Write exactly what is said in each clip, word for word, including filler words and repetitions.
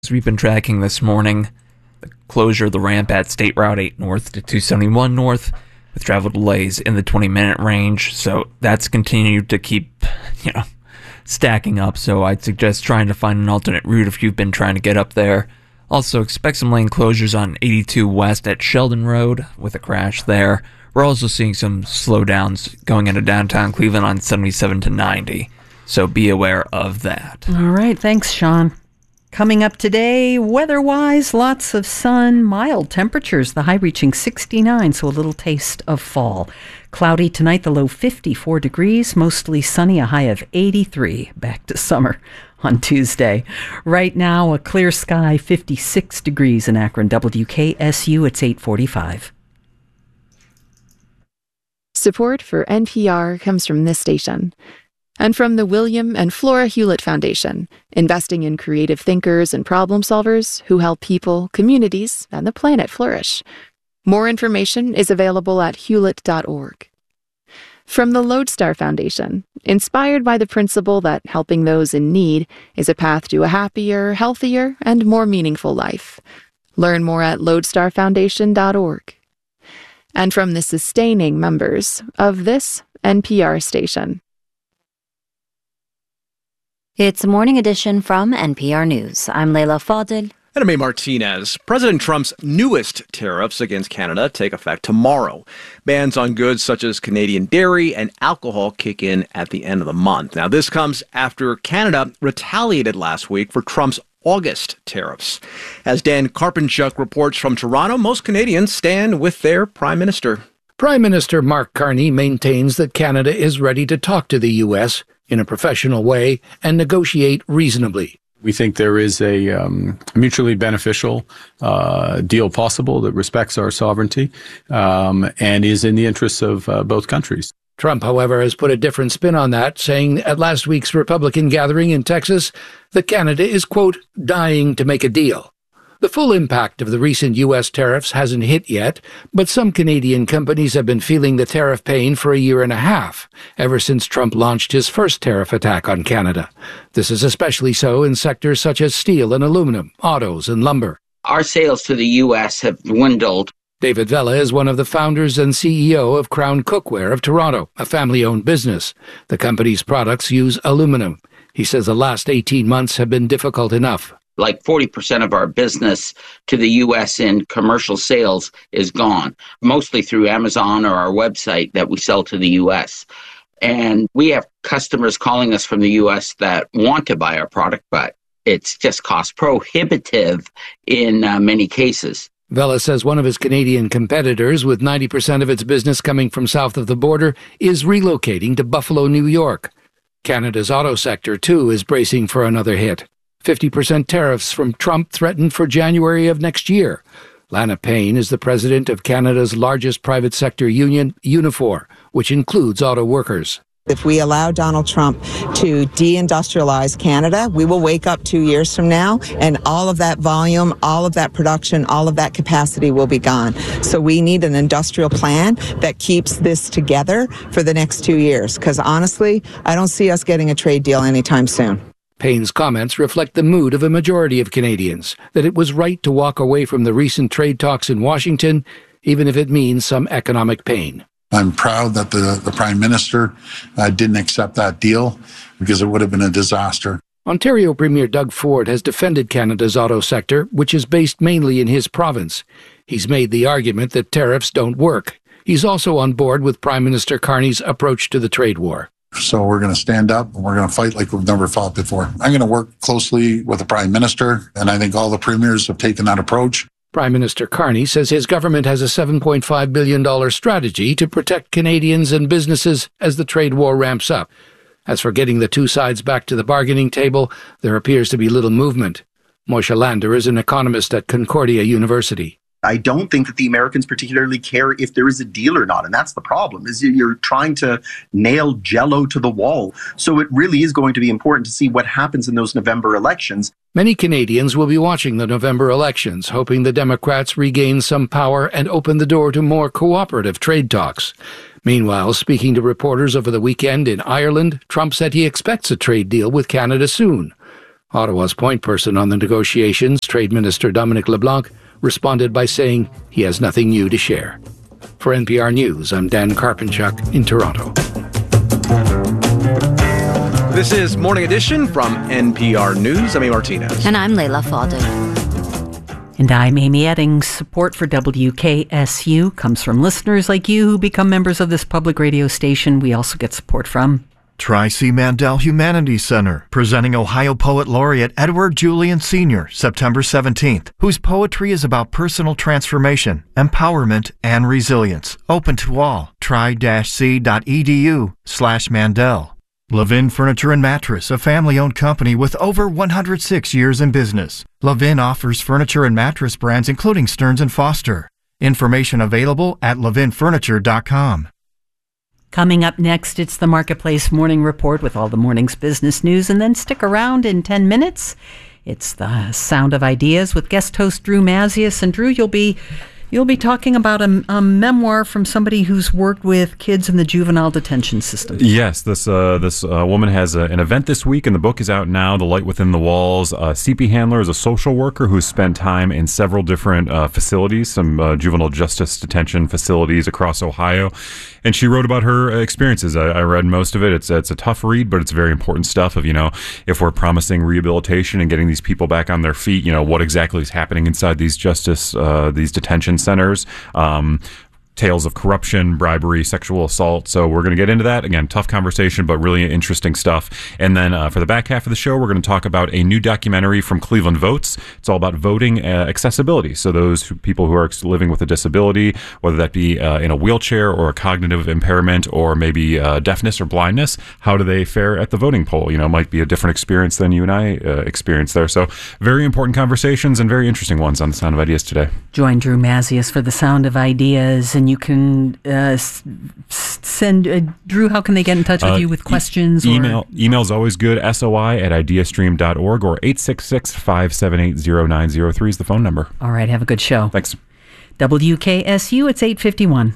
As we've been tracking this morning, the closure of the ramp at State Route eight North to two seventy-one North, with travel delays in the twenty-minute range, so that's continued to keep, you know, stacking up, so I'd suggest trying to find an alternate route if you've been trying to get up there. Also, expect some lane closures on eighty-two West at Sheldon Road, with a crash there. We're also seeing some slowdowns going into downtown Cleveland on seventy-seven to ninety, so be aware of that. All right, thanks, Sean. Coming up today, weather-wise, lots of sun, mild temperatures, the high reaching sixty-nine, so a little taste of fall. Cloudy tonight, the low fifty-four degrees, mostly sunny, a high of eighty-three. Back to summer on Tuesday. Right now, a clear sky, fifty-six degrees in Akron. W K S U, it's eight forty-five. Support for N P R comes from this station. And from the William and Flora Hewlett Foundation, investing in creative thinkers and problem solvers who help people, communities, and the planet flourish. More information is available at hewlett dot org. From the Lodestar Foundation, inspired by the principle that helping those in need is a path to a happier, healthier, and more meaningful life. Learn more at lodestar foundation dot org. And from the sustaining members of this N P R station. It's a morning edition from N P R News. I'm Leila Fadel. And I'm A. Martinez. President Trump's newest tariffs against Canada take effect tomorrow. Bans on goods such as Canadian dairy and alcohol kick in at the end of the month. Now, this comes after Canada retaliated last week for Trump's August tariffs. As Dan Karpenchuk reports from Toronto, most Canadians stand with their Prime Minister. Prime Minister Mark Carney maintains that Canada is ready to talk to the U S in a professional way and negotiate reasonably. We think there is a um, mutually beneficial uh, deal possible that respects our sovereignty um, and is in the interests of uh, both countries. Trump, however, has put a different spin on that, saying at last week's Republican gathering in Texas that Canada is, quote, dying to make a deal. The full impact of the recent U S tariffs hasn't hit yet, but some Canadian companies have been feeling the tariff pain for a year and a half, ever since Trump launched his first tariff attack on Canada. This is especially so in sectors such as steel and aluminum, autos and lumber. Our sales to the U S have dwindled. David Vela is one of the founders and C E O of Crown Cookware of Toronto, a family-owned business. The company's products use aluminum. He says the last eighteen months have been difficult enough. Like forty percent of our business to the U S in commercial sales is gone, mostly through Amazon or our website that we sell to the U S. And we have customers calling us from the U S that want to buy our product, but it's just cost prohibitive in uh, many cases. Vela says one of his Canadian competitors, with ninety percent of its business coming from south of the border, is relocating to Buffalo, New York. Canada's auto sector, too, is bracing for another hit. fifty percent tariffs from Trump threatened for January of next year. Lana Payne is the president of Canada's largest private sector union, Unifor, which includes auto workers. If we allow Donald Trump to deindustrialize Canada, we will wake up two years from now and all of that volume, all of that production, all of that capacity will be gone. So we need an industrial plan that keeps this together for the next two years. Because honestly, I don't see us getting a trade deal anytime soon. Payne's comments reflect the mood of a majority of Canadians, that it was right to walk away from the recent trade talks in Washington, even if it means some economic pain. I'm proud that the, the Prime Minister uh, didn't accept that deal because it would have been a disaster. Ontario Premier Doug Ford has defended Canada's auto sector, which is based mainly in his province. He's made the argument that tariffs don't work. He's also on board with Prime Minister Carney's approach to the trade war. So we're going to stand up and we're going to fight like we've never fought before. I'm going to work closely with the Prime Minister, and I think all the premiers have taken that approach. Prime Minister Carney says his government has a seven point five billion dollars strategy to protect Canadians and businesses as the trade war ramps up. As for getting the two sides back to the bargaining table, there appears to be little movement. Moshe Lander is an economist at Concordia University. I don't think that the Americans particularly care if there is a deal or not. And that's the problem, is you're trying to nail Jell-O to the wall. So it really is going to be important to see what happens in those November elections. Many Canadians will be watching the November elections, hoping the Democrats regain some power and open the door to more cooperative trade talks. Meanwhile, speaking to reporters over the weekend in Ireland, Trump said he expects a trade deal with Canada soon. Ottawa's point person on the negotiations, Trade Minister Dominic LeBlanc, responded by saying he has nothing new to share. For N P R News, I'm Dan Karpenchuk in Toronto. This is Morning Edition from N P R News. I'm A. Martinez. And I'm Layla Fadel. And I'm Amy Eddings. Support for W K S U comes from listeners like you who become members of this public radio station. We also get support from Tri-C Mandel Humanities Center, presenting Ohio Poet Laureate Edward Julian Senior, September seventeenth, whose poetry is about personal transformation, empowerment, and resilience. Open to all. tri-c.edu slash Mandel. Levin Furniture and Mattress, a family-owned company with over one hundred six years in business. Levin offers furniture and mattress brands including Stearns and Foster. Information available at levin furniture dot com. Coming up next, it's the Marketplace Morning Report with all the morning's business news. And then stick around in ten minutes. It's the Sound of Ideas with guest host Drew Mazius. And Drew, you'll be... You'll be talking about a, a memoir from somebody who's worked with kids in the juvenile detention system. Yes, this uh, this uh, woman has a, an event this week, and the book is out now, The Light Within the Walls. Uh, C P Handler is a social worker who's spent time in several different uh, facilities, some uh, juvenile justice detention facilities across Ohio, and she wrote about her experiences. I, I read most of it. It's it's a tough read, but it's very important stuff of, you know, if we're promising rehabilitation and getting these people back on their feet, you know, what exactly is happening inside these justice, uh, these detention centers, um, tales of corruption, bribery, sexual assault. So we're going to get into that. Again, tough conversation, but really interesting stuff. And then uh, for the back half of the show, we're going to talk about a new documentary from Cleveland Votes. It's all about voting uh, accessibility. So those who, people who are living with a disability, whether that be uh, in a wheelchair or a cognitive impairment or maybe uh, deafness or blindness, how do they fare at the voting poll? You know, it might be a different experience than you and I uh, experienced there. So very important conversations and very interesting ones on the Sound of Ideas today. Join Drew Mazius for the Sound of Ideas, and you can uh, s- send uh, Drew. How can they get in touch with uh, you with questions? E- email or? Email's always good. soi at ideastream dot org or eight six six, five seven eight, zero nine zero three is the phone number. All right. Have a good show. Thanks. W K S U. It's eight fifty-one.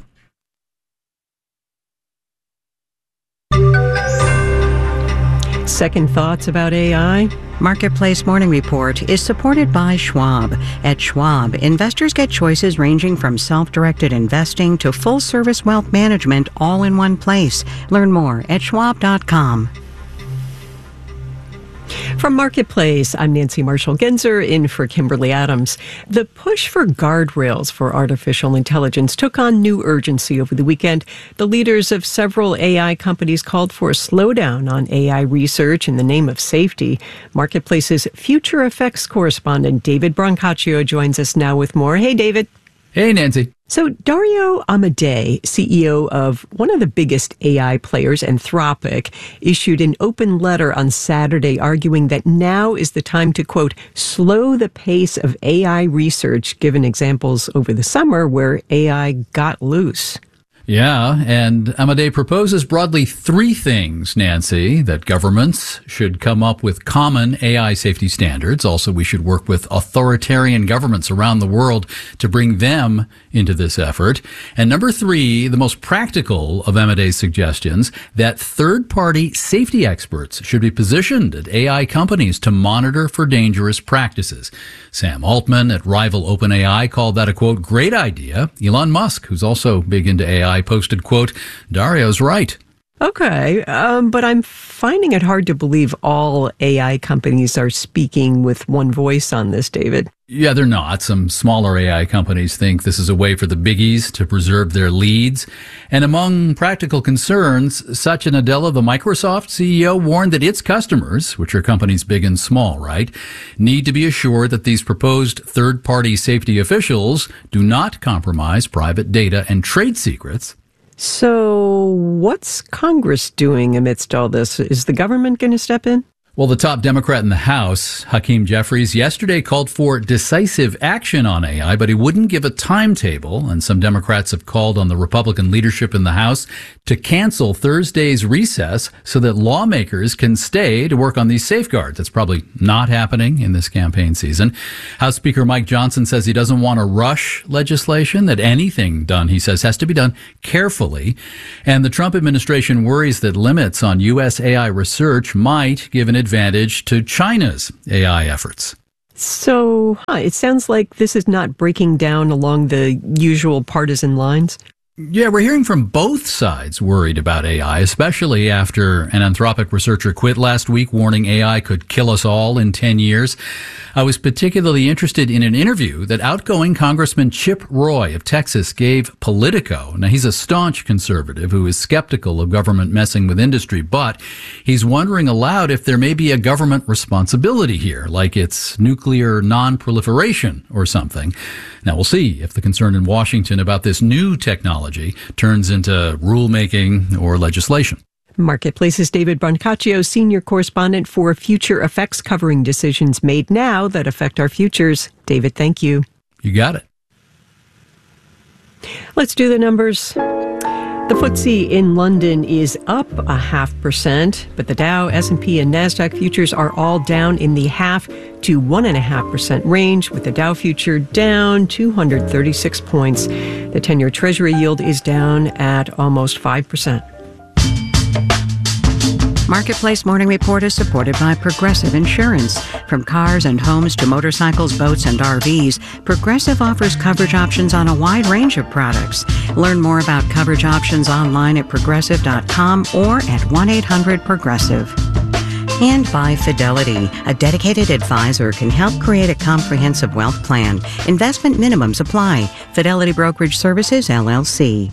Second thoughts about A I? Marketplace Morning Report is supported by Schwab. At Schwab, investors get choices ranging from self-directed investing to full-service wealth management all in one place. Learn more at schwab dot com. From Marketplace, I'm Nancy Marshall-Genzer, in for Kimberly Adams. The push for guardrails for artificial intelligence took on new urgency over the weekend. The leaders of several A I companies called for a slowdown on A I research in the name of safety. Marketplace's Future Effects correspondent David Brancaccio joins us now with more. Hey, David. Hey, Nancy. So Dario Amodei, C E O of one of the biggest A I players, Anthropic, issued an open letter on Saturday arguing that now is the time to, quote, slow the pace of A I research, given examples over the summer where A I got loose. Yeah, and Amodei proposes broadly three things, Nancy, that governments should come up with common A I safety standards. Also, we should work with authoritarian governments around the world to bring them into this effort. And number three, the most practical of Amodei's suggestions, that third-party safety experts should be positioned at A I companies to monitor for dangerous practices. Sam Altman at rival OpenAI called that a, quote, great idea. Elon Musk, who's also big into A I, posted, quote, Dario's right. Okay, um, but I'm finding it hard to believe all A I companies are speaking with one voice on this, David. Yeah, they're not. Some smaller A I companies think this is a way for the biggies to preserve their leads. And among practical concerns, Satya Nadella, the Microsoft C E O, warned that its customers, which are companies big and small, right, need to be assured that these proposed third-party safety officials do not compromise private data and trade secrets. So what's Congress doing amidst all this? Is the government going to step in? Well, the top Democrat in the House, Hakeem Jeffries, yesterday called for decisive action on A I, but he wouldn't give a timetable. And some Democrats have called on the Republican leadership in the House to cancel Thursday's recess so that lawmakers can stay to work on these safeguards. That's probably not happening in this campaign season. House Speaker Mike Johnson says he doesn't want to rush legislation, that anything done, he says, has to be done carefully. And the Trump administration worries that limits on U S A I research might give an advantage to China's A I efforts. So huh, it sounds like this is not breaking down along the usual partisan lines. Yeah, we're hearing from both sides worried about A I, especially after an Anthropic researcher quit last week, warning A I could kill us all in ten years. I was particularly interested in an interview that outgoing Congressman Chip Roy of Texas gave Politico. Now, he's a staunch conservative who is skeptical of government messing with industry, but he's wondering aloud if there may be a government responsibility here, like it's nuclear non-proliferation or something. Now, we'll see if the concern in Washington about this new technology turns into rulemaking or legislation. Marketplace's David Brancaccio, senior correspondent for Future Effects, covering decisions made now that affect our futures. David, thank you. You got it. Let's do the numbers. The F T S E in London is up a half percent, but the Dow, S and P, and NASDAQ futures are all down in the half to one and a half percent range, with the Dow future down two hundred thirty-six points. The ten-year Treasury yield is down at almost five percent. Marketplace Morning Report is supported by Progressive Insurance. From cars and homes to motorcycles, boats, and R Vs, Progressive offers coverage options on a wide range of products. Learn more about coverage options online at progressive dot com or at one eight hundred progressive. And by Fidelity, a dedicated advisor can help create a comprehensive wealth plan. Investment minimums apply. Fidelity Brokerage Services, L L C.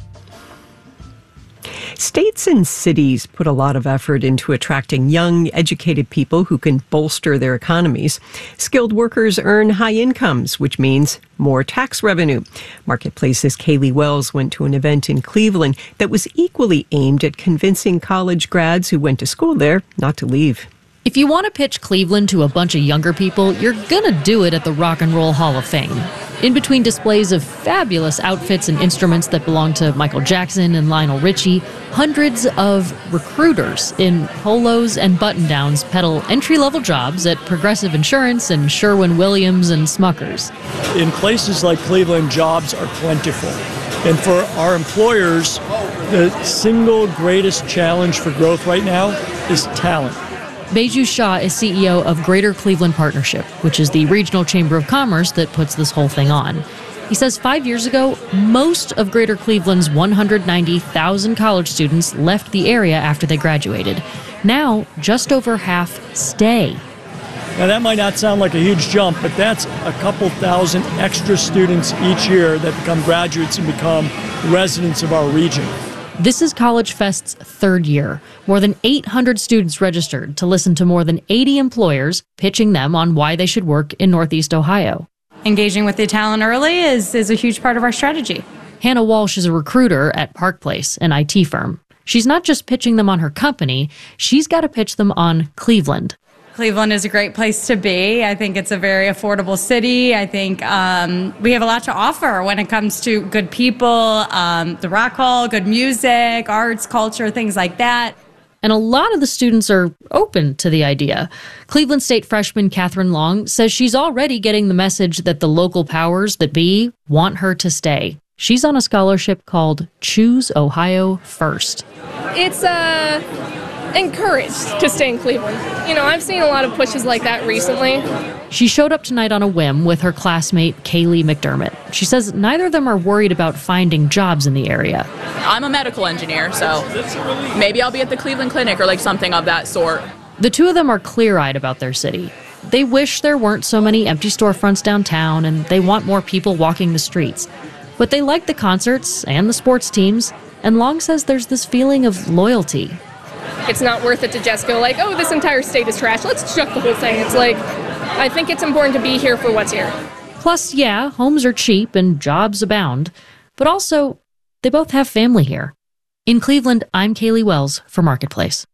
States and cities put a lot of effort into attracting young, educated people who can bolster their economies. Skilled workers earn high incomes, which means more tax revenue. Marketplace's Kaylee Wells went to an event in Cleveland that was equally aimed at convincing college grads who went to school there not to leave. If you want to pitch Cleveland to a bunch of younger people, you're gonna do it at the Rock and Roll Hall of Fame. In between displays of fabulous outfits and instruments that belong to Michael Jackson and Lionel Richie, hundreds of recruiters in polos and button-downs peddle entry-level jobs at Progressive Insurance and Sherwin-Williams and Smuckers. In places like Cleveland, jobs are plentiful. And for our employers, the single greatest challenge for growth right now is talent. Baiju Shah is C E O of Greater Cleveland Partnership, which is the regional chamber of commerce that puts this whole thing on. He says five years ago, most of Greater Cleveland's one hundred ninety thousand college students left the area after they graduated. Now, just over half stay. Now, that might not sound like a huge jump, but that's a couple thousand extra students each year that become graduates and become residents of our region. This is College Fest's third year. More than eight hundred students registered to listen to more than eighty employers pitching them on why they should work in Northeast Ohio. Engaging with the talent early is, is a huge part of our strategy. Hannah Walsh is a recruiter at Park Place, an I T firm. She's not just pitching them on her company, she's got to pitch them on Cleveland. Cleveland is a great place to be. I think it's a very affordable city. I think um, we have a lot to offer when it comes to good people, um, the Rock Hall, good music, arts, culture, things like that. And a lot of the students are open to the idea. Cleveland State freshman Catherine Long says she's already getting the message that the local powers that be want her to stay. She's on a scholarship called Choose Ohio First. It's uh, encouraged to stay in Cleveland. You know, I've seen a lot of pushes like that recently. She showed up tonight on a whim with her classmate, Kaylee McDermott. She says neither of them are worried about finding jobs in the area. I'm a medical engineer, so maybe I'll be at the Cleveland Clinic or like something of that sort. The two of them are clear-eyed about their city. They wish there weren't so many empty storefronts downtown, and they want more people walking the streets. But they like the concerts and the sports teams, and Long says there's this feeling of loyalty. It's not worth it to just go like, oh, this entire state is trash, let's chuck the whole thing. It's like, I think it's important to be here for what's here. Plus, yeah, homes are cheap and jobs abound. But also, they both have family here. In Cleveland, I'm Kaylee Wells for Marketplace.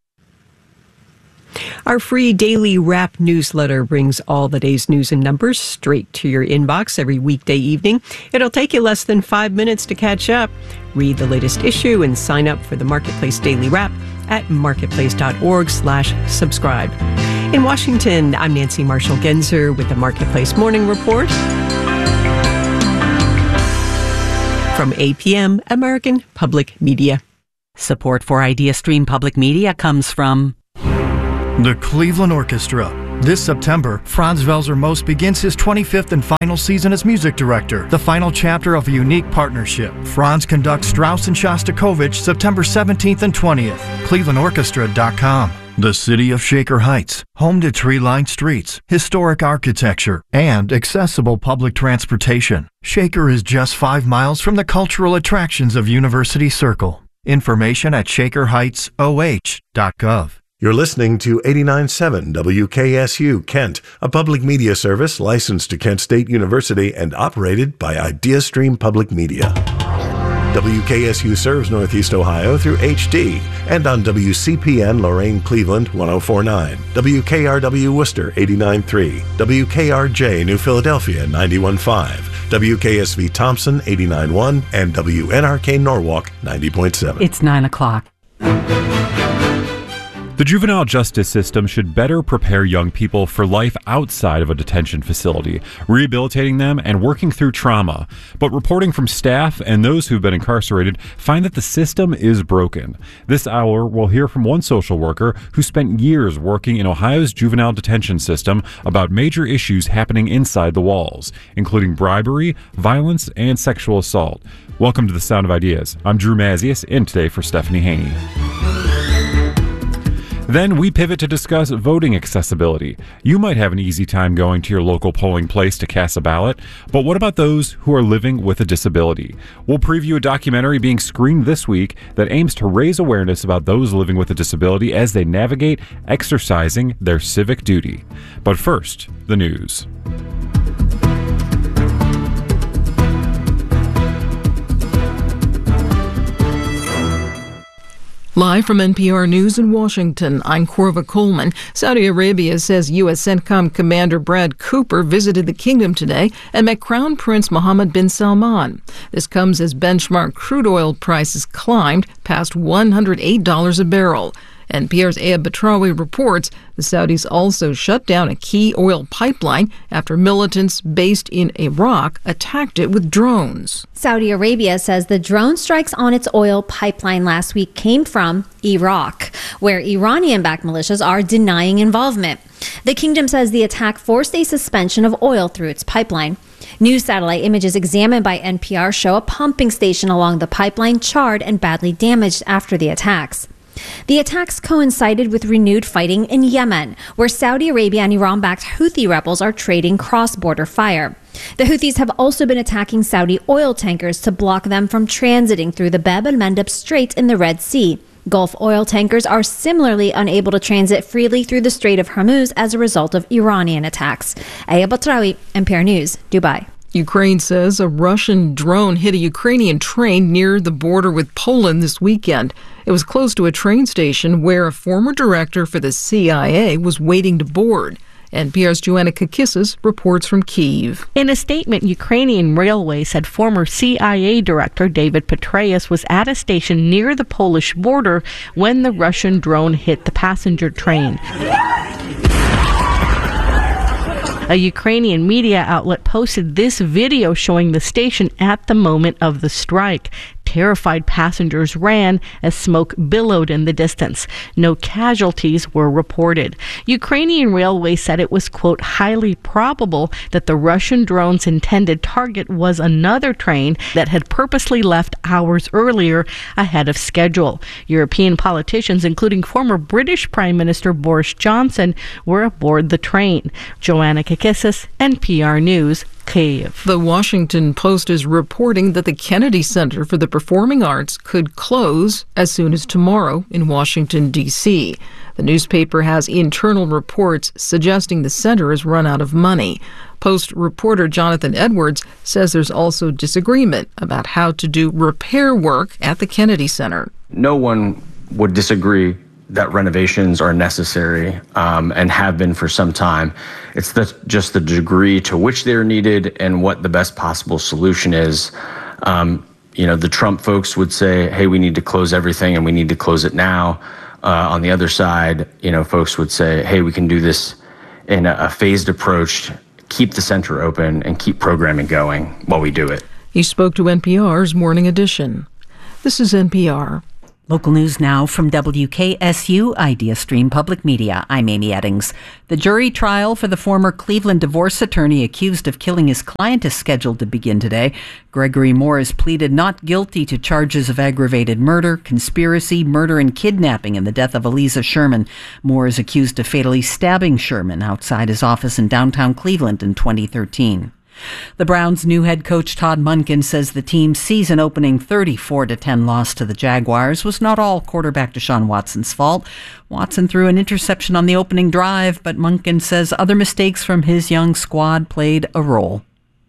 Our free daily wrap newsletter brings all the day's news and numbers straight to your inbox every weekday evening. It'll take you less than five minutes to catch up. Read the latest issue and sign up for the Marketplace Daily Wrap at marketplace.org slash subscribe. In Washington, I'm Nancy Marshall-Genzer with the Marketplace Morning Report. From A P M, American Public Media. Support for IdeaStream Public Media comes from The Cleveland Orchestra. This September, Franz Welser Most begins his twenty-fifth and final season as music director, the final chapter of a unique partnership. Franz conducts Strauss and Shostakovich September seventeenth and twentieth. Cleveland Orchestra dot com. The city of Shaker Heights, home to tree-lined streets, historic architecture, and accessible public transportation. Shaker is just five miles from the cultural attractions of University Circle. Information at shaker heights o h dot gov. You're listening to eighty-nine point seven W K S U Kent, a public media service licensed to Kent State University and operated by IdeaStream Public Media. W K S U serves Northeast Ohio through H D and on W C P N Lorain Cleveland one oh four point nine, W K R W Worcester eighty-nine point three, W K R J New Philadelphia ninety-one point five, W K S V Thompson eighty-nine point one, and W N R K Norwalk ninety point seven. It's nine o'clock. The juvenile justice system should better prepare young people for life outside of a detention facility, rehabilitating them and working through trauma. But reporting from staff and those who've been incarcerated find that the system is broken. This hour, we'll hear from one social worker who spent years working in Ohio's juvenile detention system about major issues happening inside the walls, including bribery, violence, and sexual assault. Welcome to The Sound of Ideas. I'm Drew Mazius, in today for Stephanie Haney. Then we pivot to discuss voting accessibility. You might have an easy time going to your local polling place to cast a ballot, but what about those who are living with a disability? We'll preview a documentary being screened this week that aims to raise awareness about those living with a disability as they navigate exercising their civic duty. But first, the news. Live from N P R News in Washington, I'm Corva Coleman. Saudi Arabia says U S CENTCOM Commander Brad Cooper visited the kingdom today and met Crown Prince Mohammed bin Salman. This comes as benchmark crude oil prices climbed past one hundred eight dollars a barrel. N P R's Aya Batrawi reports the Saudis also shut down a key oil pipeline after militants based in Iraq attacked it with drones. Saudi Arabia says the drone strikes on its oil pipeline last week came from Iraq, where Iranian-backed militias are denying involvement. The kingdom says the attack forced a suspension of oil through its pipeline. New satellite images examined by N P R show a pumping station along the pipeline charred and badly damaged after the attacks. The attacks coincided with renewed fighting in Yemen, where Saudi Arabia and Iran-backed Houthi rebels are trading cross-border fire. The Houthis have also been attacking Saudi oil tankers to block them from transiting through the Bab el-Mandeb Strait in the Red Sea. Gulf oil tankers are similarly unable to transit freely through the Strait of Hormuz as a result of Iranian attacks. Aya Batrawi, N P R News, Dubai. Ukraine says a Russian drone hit a Ukrainian train near the border with Poland this weekend. It was close to a train station where a former director for the C I A was waiting to board. N P R's Joanna Kakissis reports from Kyiv. In a statement, Ukrainian Railways said former C I A director David Petraeus was at a station near the Polish border when the Russian drone hit the passenger train. A Ukrainian media outlet posted this video showing the station at the moment of the strike. Terrified passengers ran as smoke billowed in the distance. No casualties were reported. Ukrainian Railways said it was, quote, highly probable that the Russian drone's intended target was another train that had purposely left hours earlier ahead of schedule. European politicians, including former British Prime Minister Boris Johnson, were aboard the train. Joanna Kakissis, N P R News, Kyiv. The Washington Post is reporting that the Kennedy Center for the Performing Arts could close as soon as tomorrow in Washington, D C. The newspaper has internal reports suggesting the center has run out of money. Post reporter Jonathan Edwards says there's also disagreement about how to do repair work at the Kennedy Center. No one would disagree that renovations are necessary um, and have been for some time. It's the, just the degree to which they're needed and what the best possible solution is. Um, you know, the Trump folks would say, hey, we need to close everything and we need to close it now. Uh, on the other side, you know, folks would say, hey, we can do this in a, a phased approach, keep the center open and keep programming going while we do it. He spoke to N P R's Morning Edition. This is N P R. Local news now from W K S U Idea Stream Public Media. I'm Amy Eddings. The jury trial for the former Cleveland divorce attorney accused of killing his client is scheduled to begin today. Gregory Moore has pleaded not guilty to charges of aggravated murder, conspiracy, murder, and kidnapping in the death of Eliza Sherman. Moore is accused of fatally stabbing Sherman outside his office in downtown Cleveland in twenty thirteen. The Browns' new head coach Todd Monken says the team's season-opening thirty-four to ten loss to the Jaguars was not all quarterback Deshaun Watson's fault. Watson threw an interception on the opening drive, but Monken says other mistakes from his young squad played a role.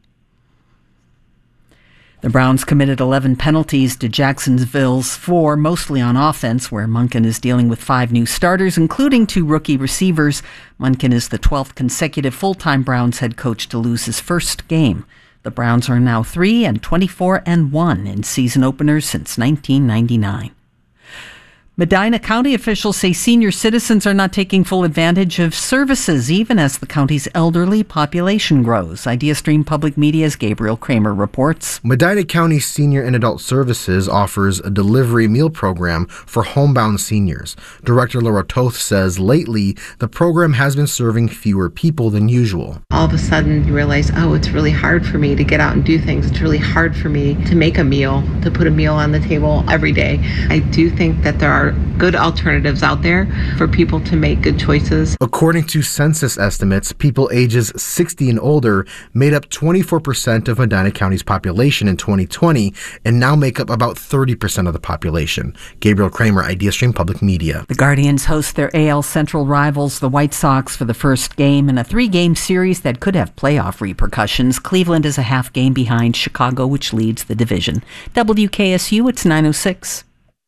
The Browns committed eleven penalties to Jacksonville's four, mostly on offense, where Monken is dealing with five new starters, including two rookie receivers. Monken is the twelfth consecutive full-time Browns head coach to lose his first game. The Browns are now three and twenty-four and one in season openers since nineteen ninety-nine. Medina County officials say senior citizens are not taking full advantage of services, even as the county's elderly population grows. IdeaStream Public Media's Gabriel Kramer reports. Medina County Senior and Adult Services offers a delivery meal program for homebound seniors. Director Laura Toth says lately the program has been serving fewer people than usual. All of a sudden you realize, oh, it's really hard for me to get out and do things. It's really hard for me to make a meal, to put a meal on the table every day. I do think that there are good alternatives out there for people to make good choices. According to census estimates, people ages sixty and older made up twenty-four percent of Medina County's population in twenty twenty and now make up about thirty percent of the population. Gabriel Kramer, IdeaStream Public Media. The Guardians host their A L Central rivals, the White Sox, for the first game in a three-game series that could have playoff repercussions. Cleveland is a half game behind Chicago, which leads the division. W K S U, it's nine oh six.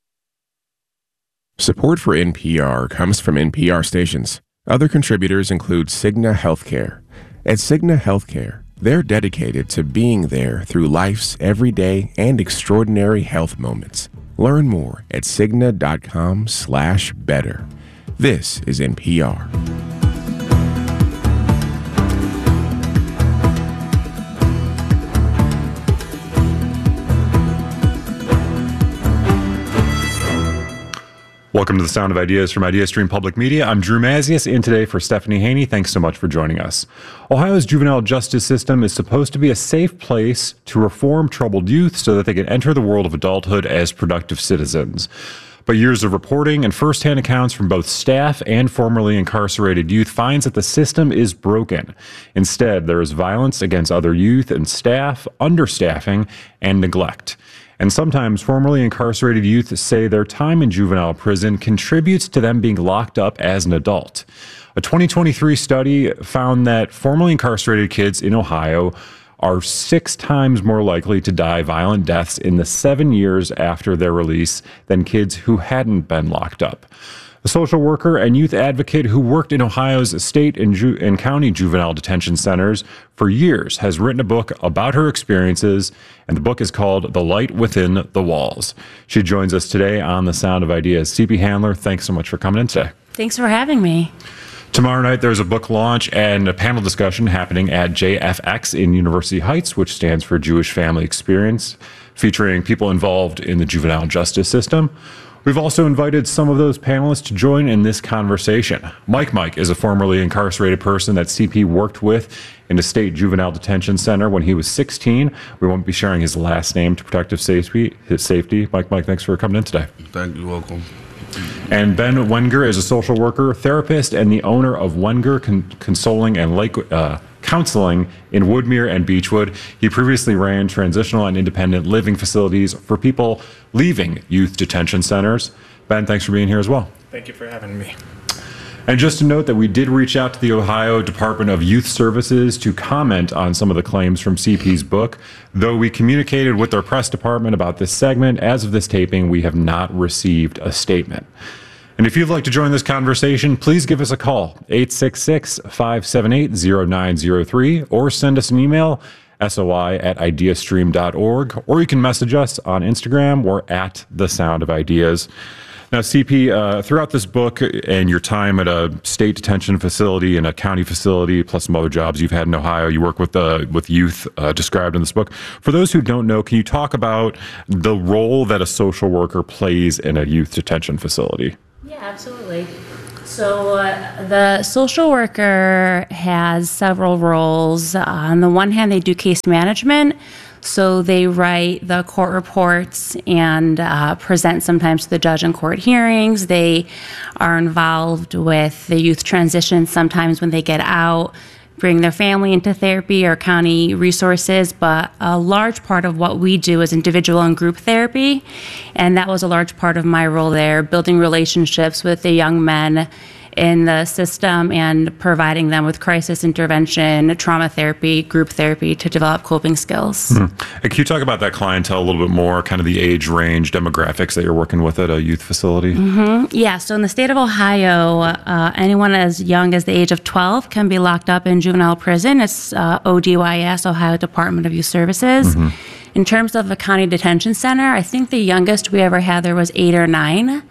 Support for N P R comes from N P R stations. Other contributors include Cigna Healthcare. At Cigna Healthcare, they're dedicated to being there through life's everyday and extraordinary health moments. Learn more at Cigna.com slash better. This is N P R. Welcome to the Sound of Ideas from IdeaStream Public Media. I'm Drew Mazius, in today for Stephanie Haney. Thanks so much for joining us. Ohio's juvenile justice system is supposed to be a safe place to reform troubled youth so that they can enter the world of adulthood as productive citizens. But years of reporting and firsthand accounts from both staff and formerly incarcerated youth finds that the system is broken. Instead, there is violence against other youth and staff, understaffing, and neglect. And sometimes formerly incarcerated youth say their time in juvenile prison contributes to them being locked up as an adult. A twenty twenty-three study found that formerly incarcerated kids in Ohio are six times more likely to die violent deaths in the seven years after their release than kids who hadn't been locked up. A social worker and youth advocate who worked in Ohio's state and, ju- and county juvenile detention centers for years has written a book about her experiences, and the book is called The Light Within the Walls. She joins us today on The Sound of Ideas. C P Handler, thanks so much for coming in today. Thanks for having me. Tomorrow night, there's a book launch and a panel discussion happening at J F X in University Heights, which stands for Jewish Family Experience, featuring people involved in the juvenile justice system. We've also invited some of those panelists to join in this conversation. Mike Mike is a formerly incarcerated person that C P worked with in a state juvenile detention center when he was sixteen. We won't be sharing his last name to protect his safety. His safety. Mike Mike, thanks for coming in today. Thank you. Welcome. And Ben Wenger is a social worker, therapist, and the owner of Wenger Con- Consoling and Lake uh, Counseling in Woodmere and Beechwood. He previously ran transitional and independent living facilities for people leaving youth detention centers. Ben, thanks for being here as well. Thank you for having me. And just to note that we did reach out to the Ohio Department of Youth Services to comment on some of the claims from C P's book. Though we communicated with their press department about this segment, as of this taping, we have not received a statement. And if you'd like to join this conversation, please give us a call, eight six six, five seven eight, zero nine zero three, or send us an email, soi at ideastream dot org, or you can message us on Instagram or at The Sound of Ideas. Now, C P, uh, throughout this book and your time at a state detention facility and a county facility, plus some other jobs you've had in Ohio, you work with uh, with youth uh, described in this book. For those who don't know, can you talk about the role that a social worker plays in a youth detention facility? Yeah, absolutely. So uh, the social worker has several roles. Uh, on the one hand, they do case management. So they write the court reports and uh, present sometimes to the judge in court hearings. They are involved with the youth transition sometimes when they get out, bring their family into therapy or county resources. But a large part of what we do is individual and group therapy. And that was a large part of my role there, building relationships with the young men in the system and providing them with crisis intervention, trauma therapy, group therapy to develop coping skills. Mm-hmm. And can you talk about that clientele a little bit more, kind of the age range, demographics that you're working with at a youth facility? Mm-hmm. Yeah, so in the state of Ohio, uh, anyone as young as the age of twelve can be locked up in juvenile prison. It's uh, O D Y S, Ohio Department of Youth Services. Mm-hmm. In terms of a county detention center, I think the youngest we ever had there was eight or nine.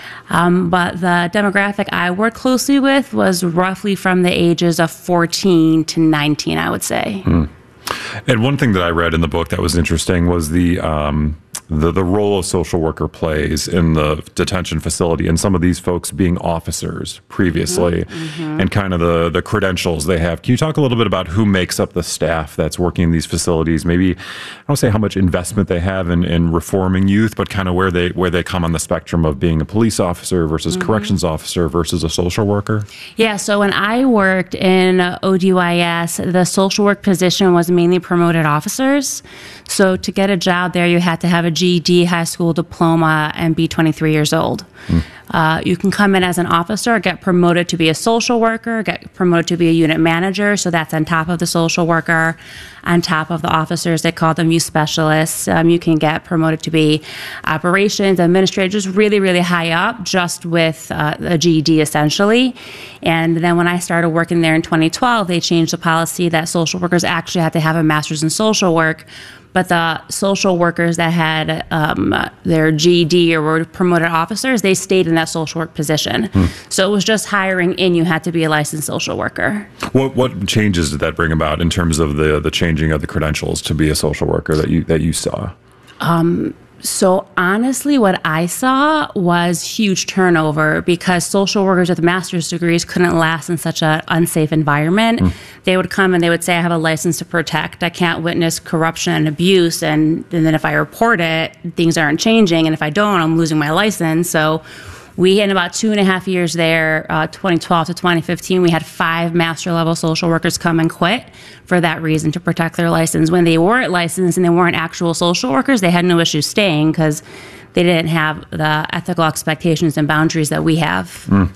Um, but the demographic I worked closely with was roughly from the ages of fourteen to nineteen, I would say. Mm. And one thing that I read in the book that was interesting was the um, the, the role a social worker plays in the detention facility, and some of these folks being officers previously, mm-hmm. and kind of the, the credentials they have. Can you talk a little bit about who makes up the staff that's working in these facilities? Maybe, I don't say how much investment they have in, in reforming youth, but kind of where they where they come on the spectrum of being a police officer versus mm-hmm. corrections officer versus a social worker? Yeah, so when I worked in O D Y S, the social work position was mainly promoted officers. So to get a job there, you had to have a G E D, high school diploma, and be twenty-three years old. Mm. Uh, you can come in as an officer, get promoted to be a social worker, get promoted to be a unit manager. So that's on top of the social worker, on top of the officers. They call them youth specialists. Um, you can get promoted to be operations, administrator, just really, really high up, just with uh, a G E D essentially. And then when I started working there in twenty twelve, they changed the policy that social workers actually had to have a master's in social work. But the social workers that had um, their G E D or were promoted officers, they stayed in that social work position. Hmm. So it was just hiring in. You had to be a licensed social worker. What what changes did that bring about in terms of the the changing of the credentials to be a social worker that you that you saw? Um, so honestly, what I saw was huge turnover because social workers with master's degrees couldn't last in such an unsafe environment. Mm. They would come and they would say, I have a license to protect. I can't witness corruption and abuse. And, and then if I report it, things aren't changing. And if I don't, I'm losing my license. So we, in about two and a half years there, uh, twenty twelve to twenty fifteen, we had five master level social workers come and quit for that reason, to protect their license. When they weren't licensed and they weren't actual social workers, they had no issue staying because they didn't have the ethical expectations and boundaries that we have. Mm.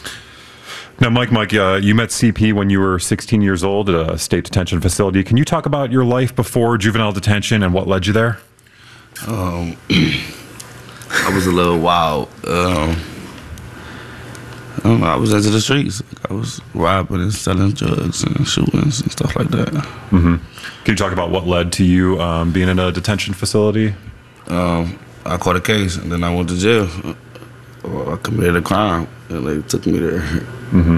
Now, Mike, Mike, uh, you met C P when you were sixteen years old at a state detention facility. Can you talk about your life before juvenile detention and what led you there? Um, I was a little wild. Um, I don't know, I was into the streets. I was robbing and selling drugs and shootings and stuff like that. Mm-hmm. Can you talk about what led to you um, being in a detention facility? Um, I caught a case and then I went to jail. I committed a crime and they took me there. Mm-hmm.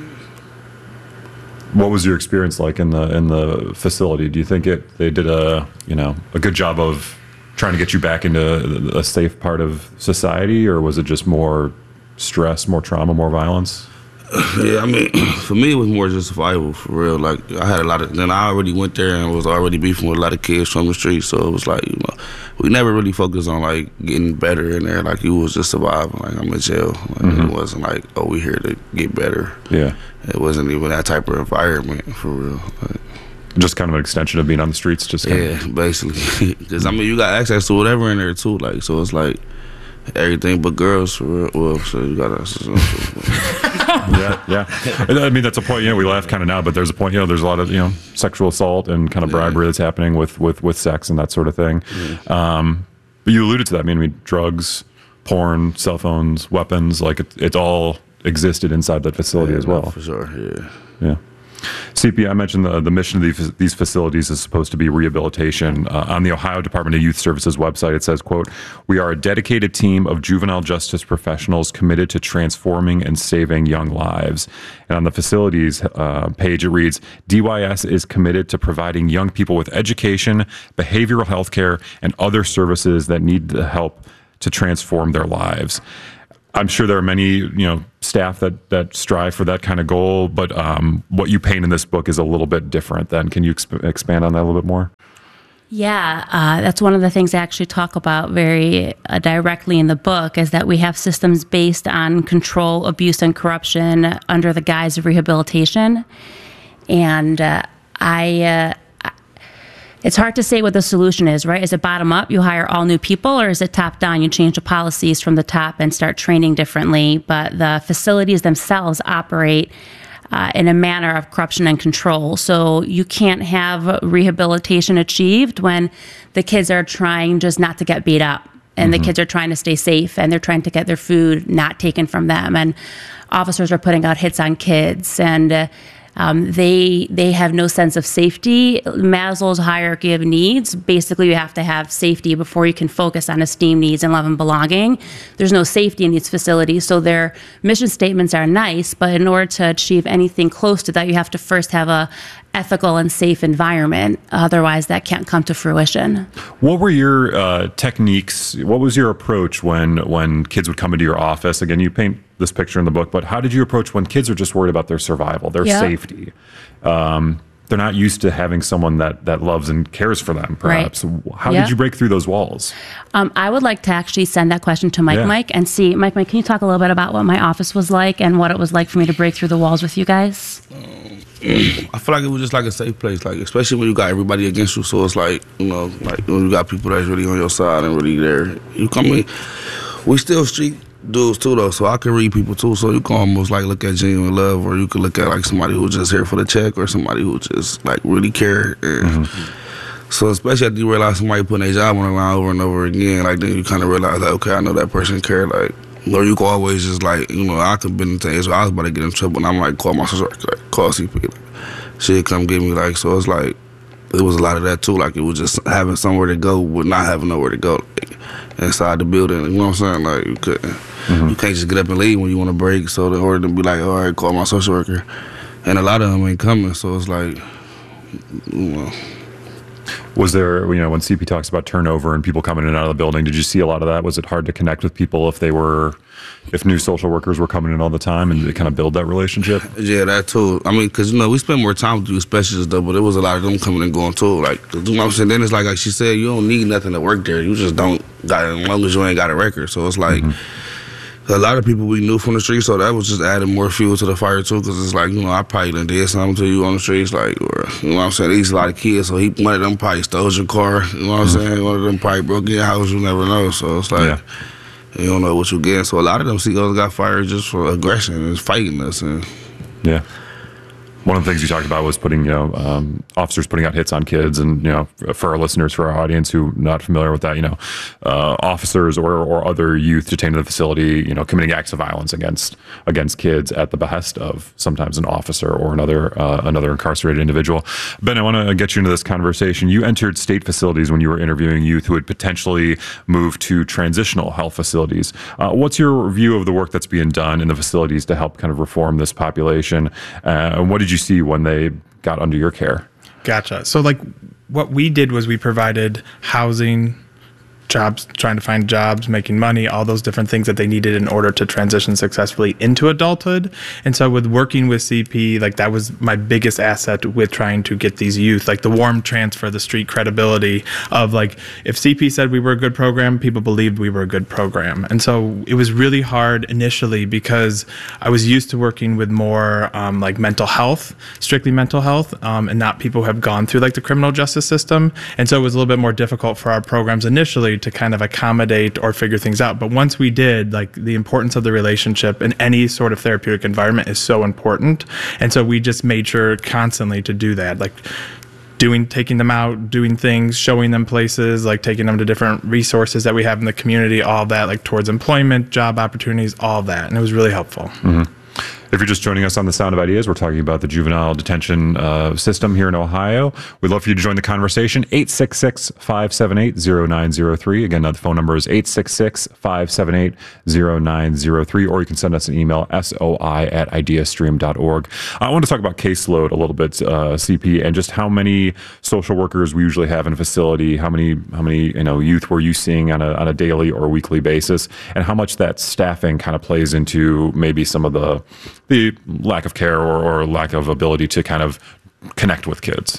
What was your experience like in the in the facility? Do you think it they did a you know a good job of trying to get you back into a safe part of society, or was it just more stress, more trauma, more violence? Yeah, I mean, for me, it was more just survival, for real. Like, I had a lot of, then I already went there and was already beefing with a lot of kids from the street, so it was like, you know, we never really focused on, like, getting better in there. Like, it was just surviving. Like, I'm in jail. Like, mm-hmm. It wasn't like, oh, we here to get better. Yeah. It wasn't even that type of environment, for real. Like, just kind of an extension of being on the streets, just kind yeah, of. basically. Because, I mean, you got access to whatever in there, too, like, so it's like, everything but girls, for real. Well, so you got to. yeah, yeah. I mean, that's a point. You know, we laugh kind of now, but there's a point. You know, there's a lot of you know sexual assault and kind of bribery yeah. that's happening with, with, with sex and that sort of thing. Yeah. Um, but you alluded to that. I mean, I mean, drugs, porn, cell phones, weapons. Like it, it all existed inside that facility yeah, as well. For sure. Yeah. Yeah. C P, I mentioned the, the mission of these, these facilities is supposed to be rehabilitation. Uh, on the Ohio Department of Youth Services website, it says, quote, "We are a dedicated team of juvenile justice professionals committed to transforming and saving young lives." And on the facilities uh, page, it reads, "D Y S is committed to providing young people with education, behavioral health care, and other services that need the help to transform their lives." I'm sure there are many, you know, staff that, that strive for that kind of goal, but um, what you paint in this book is a little bit different then. Can you exp- expand on that a little bit more? Yeah, uh, that's one of the things I actually talk about very uh, directly in the book, is that we have systems based on control, abuse, and corruption under the guise of rehabilitation. And uh, I... Uh, It's hard to say what the solution is, right? Is it bottom up, you hire all new people, or is it top down, you change the policies from the top and start training differently? But the facilities themselves operate uh, in a manner of corruption and control. So you can't have rehabilitation achieved when the kids are trying just not to get beat up. And mm-hmm. the kids are trying to stay safe, and they're trying to get their food not taken from them. And officers are putting out hits on kids, and uh, Um, they they have no sense of safety. Maslow's hierarchy of needs, basically you have to have safety before you can focus on esteem needs and love and belonging. There's no safety in these facilities, so their mission statements are nice, but in order to achieve anything close to that, you have to first have a ethical and safe environment. Otherwise, that can't come to fruition. What were your uh, techniques? What was your approach when when kids would come into your office? Again, you paint this picture in the book, but how did you approach when kids are just worried about their survival, their yep. safety? Um, they're not used to having someone that, that loves and cares for them, perhaps. Right. How yep. did you break through those walls? Um, I would like to actually send that question to Mike yeah. Mike and see, Mike Mike, can you talk a little bit about what my office was like and what it was like for me to break through the walls with you guys? I feel like it was just like a safe place, like especially when you got everybody against you. So it's like, you know, like when you got people that's really on your side and really there. You come in, we still street dudes too though, so I can read people too. So you can almost like look at genuine love, or you can look at like somebody who's just here for the check, or somebody who just like really care. And mm-hmm. so especially after you realize somebody putting their job on the line over and over again, like then you kind of realize like, okay, I know that person care. Like, or you can always just like, you know, I could been in things where I was about to get in trouble, and I'm like, call my sister, like call C P, like she'd come get me. Like, so it's like it was a lot of that too. Like it was just having somewhere to go with not having nowhere to go, like, inside the building. You know what I'm saying? Like you couldn't. Mm-hmm. You can't just get up and leave when you want to break. So in order to be like, all right, call my social worker, and a lot of them ain't coming. So it's like, you know. Was there, you know, when C P talks about turnover and people coming in and out of the building, did you see a lot of that? Was it hard to connect with people if they were, if new social workers were coming in all the time, and to kind of build that relationship? Yeah, that too. I mean, because, you know, we spend more time with you specialists, though, but there was a lot of them coming and going too. Like, you know what I'm saying? Then it's like, like she said, you don't need nothing to work there. You just don't got it, as long as you ain't got a record. So it's like, mm-hmm. a lot of people we knew from the street, so that was just adding more fuel to the fire too. Because it's like, you know, I probably done did something to you on the streets, like, or you know what I'm saying. These a lot of kids, so he one of them probably stole your car. You know what I'm mm-hmm. saying? One of them probably broke your house. You never know. So it's like yeah. you don't know what you getting. So a lot of them C E Os got fired just for aggression and fighting us. And yeah. One of the things you talked about was putting, you know, um, officers putting out hits on kids, and, you know, for our listeners, for our audience who are not familiar with that, you know, uh, officers or, or other youth detained in the facility, you know, committing acts of violence against against kids at the behest of sometimes an officer or another uh, another incarcerated individual. Ben, I want to get you into this conversation. You entered state facilities when you were interviewing youth who would potentially move to transitional health facilities. Uh, what's your view of the work that's being done in the facilities to help kind of reform this population? Uh, and what did you see when they got under your care? Gotcha. So like what we did was we provided housing, jobs, trying to find jobs, making money, all those different things that they needed in order to transition successfully into adulthood. And so with working with C P, like that was my biggest asset with trying to get these youth, like the warm transfer, the street credibility of like, if C P said we were a good program, people believed we were a good program. And so it was really hard initially because I was used to working with more um, like mental health, strictly mental health, um, and not people who have gone through like the criminal justice system. And so it was a little bit more difficult for our programs initially to kind of accommodate or figure things out. But once we did, like the importance of the relationship in any sort of therapeutic environment is so important. And so we just made sure constantly to do that, like doing, taking them out, doing things, showing them places, like taking them to different resources that we have in the community, all that, like towards employment, job opportunities, all that. And it was really helpful. Mm-hmm. If you're just joining us on The Sound of Ideas, we're talking about the juvenile detention uh, system here in Ohio. We'd love for you to join the conversation. eight six six, five seven eight, zero nine zero three. Again, the phone number is eight six six, five seven eight, zero nine zero three, or you can send us an email, soi at ideastream dot org. I want to talk about caseload a little bit, uh, C P, and just how many social workers we usually have in a facility, how many how many you know youth were you seeing on a, on a daily or weekly basis, and how much that staffing kind of plays into maybe some of the the lack of care or, or lack of ability to kind of connect with kids.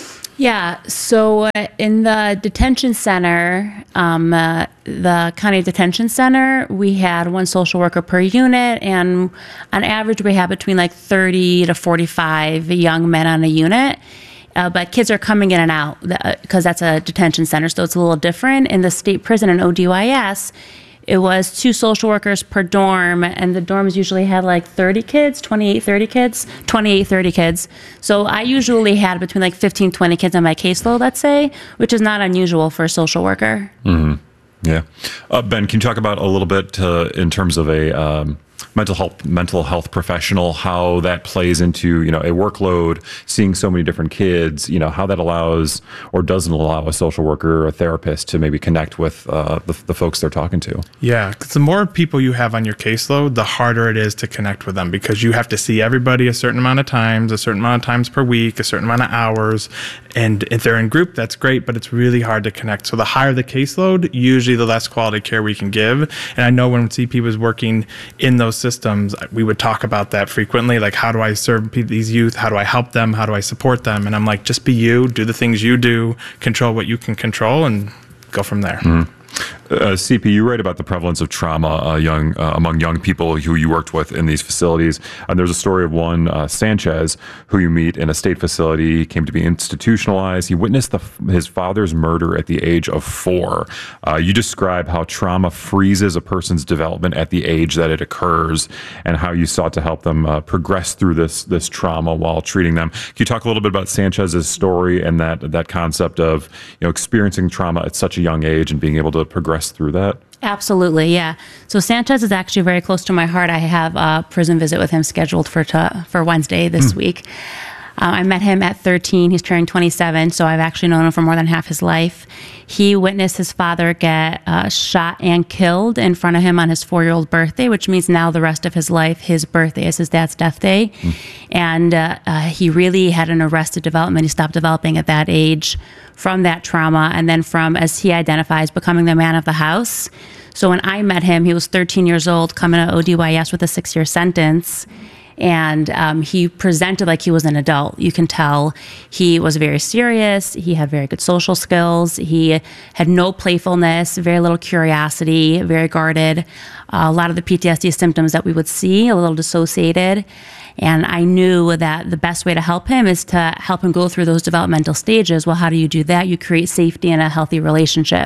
Yeah, so uh, in the detention center, um, uh, the county detention center, we had one social worker per unit, and on average we have between like thirty to forty-five young men on a unit. Uh, but kids are coming in and out because that's a detention center, so it's a little different. In the state prison in O D Y S, it was two social workers per dorm, and the dorms usually had like thirty kids, twenty-eight, thirty kids, twenty-eight, thirty kids. So I usually had between like fifteen, twenty kids on my caseload, let's say, which is not unusual for a social worker. Mm-hmm. Yeah. Uh, Ben, can you talk about a little bit uh, in terms of a um, mental health mental health professional, how that plays into, you know, a workload, seeing so many different kids, you know, how that allows or doesn't allow a social worker or a therapist to maybe connect with uh, the, the folks they're talking to? Yeah, because the more people you have on your caseload, the harder it is to connect with them, because you have to see everybody a certain amount of times, a certain amount of times per week, a certain amount of hours. And if they're in group, that's great, but it's really hard to connect. So the higher the caseload, usually the less quality care we can give. And I know when C P was working in those systems, we would talk about that frequently. Like, how do I serve these youth? How do I help them? How do I support them? And I'm like, just be you, do the things you do, control what you can control, and go from there. Mm-hmm. Uh, C P, you write about the prevalence of trauma uh, young uh, among young people who you worked with in these facilities. And there's a story of one, uh, Sanchez, who you meet in a state facility. He came to be institutionalized. He witnessed the, his father's murder at the age of four. Uh, you describe how trauma freezes a person's development at the age that it occurs, and how you sought to help them uh, progress through this this trauma while treating them. Can you talk a little bit about Sanchez's story and that that concept of, you know, experiencing trauma at such a young age and being able to progress through that? Absolutely, yeah. So Sanchez is actually very close to my heart. I have a prison visit with him scheduled for t- for Wednesday this mm. week. Uh, I met him at thirteen. He's turning twenty-seven, so I've actually known him for more than half his life. He witnessed his father get uh, shot and killed in front of him on his four-year-old birthday, which means now the rest of his life, his birthday is his dad's death day. Mm. And uh, uh, he really had an arrested development. He stopped developing at that age from that trauma, and then from, as he identifies, becoming the man of the house. So when I met him, he was thirteen years old, coming to O D Y S with a six-year sentence. And um, he presented like he was an adult. You can tell he was very serious. He had very good social skills. He had no playfulness, very little curiosity, very guarded. Uh, a lot of the P T S D symptoms that we would see, a little dissociated. And I knew that the best way to help him is to help him go through those developmental stages. Well, how do you do that? You create safety in a healthy relationship.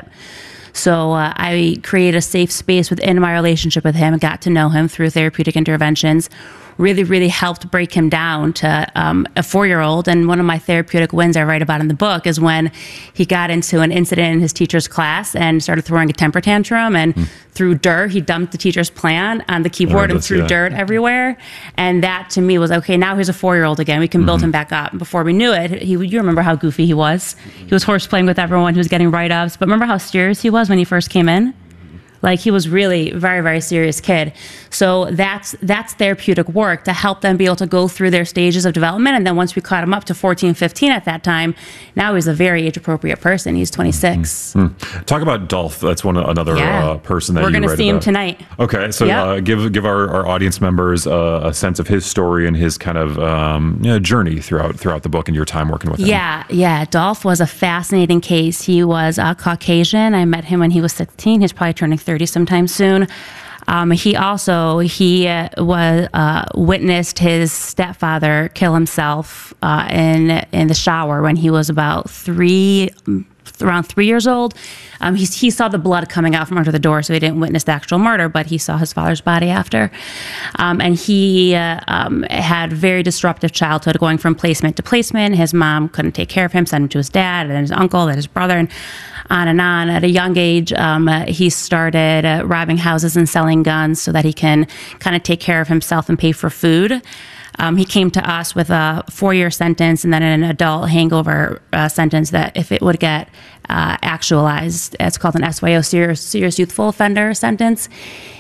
So uh, I created a safe space within my relationship with him and got to know him through therapeutic interventions. Really, really helped break him down to um, a four-year-old. And one of my therapeutic wins I write about in the book is when he got into an incident in his teacher's class and started throwing a temper tantrum and mm. threw dirt. He dumped the teacher's plan on the keyboard and threw dirt everywhere. And that to me was, okay, now he's a four-year-old again. We can build mm-hmm. him back up. And before we knew it, he, you remember how goofy he was. He was horseplaying with everyone. He was getting write-ups. But remember how serious he was when he first came in? Like, he was really a very, very serious kid. So that's that's therapeutic work to help them be able to go through their stages of development. And then once we caught him up to fourteen, fifteen at that time, now he's a very age-appropriate person. He's twenty-six. Mm-hmm. Talk about Dolph. That's one another yeah. uh, person that We're you gonna read see about. him tonight. Okay, so yep. uh, give give our, our audience members uh, a sense of his story and his kind of um, you know, journey throughout throughout the book and your time working with him. Yeah, yeah. Dolph was a fascinating case. He was uh, Caucasian. I met him when he was sixteen. He's probably turning thirty sometime soon. Um, he also he uh, was uh, witnessed his stepfather kill himself uh, in in the shower when he was about three, around three years old. Um, he he saw the blood coming out from under the door, so he didn't witness the actual murder, but he saw his father's body after. Um, and he uh, um, had very disruptive childhood, going from placement to placement. His mom couldn't take care of him, sent him to his dad and his uncle and his brother. And on and on. At a young age, um, uh, he started uh, robbing houses and selling guns so that he can kind of take care of himself and pay for food. Um, he came to us with a four-year sentence and then an adult hangover uh, sentence that if it would get uh, actualized, it's called an S Y O, serious, serious youthful offender sentence.